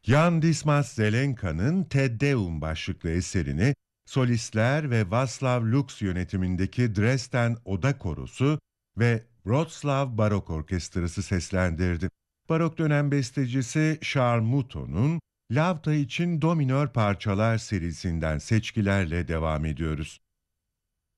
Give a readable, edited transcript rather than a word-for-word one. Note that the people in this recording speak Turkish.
Jan Dismas Zelenka'nın Te Deum başlıklı eserini solistler ve Václav Lux yönetimindeki Dresden Oda Korosu ve Wroclaw Barok Orkestrası seslendirdi. Barok dönem bestecisi Charles Mouton'un Lavta için Do minör parçalar serisinden seçkilerle devam ediyoruz.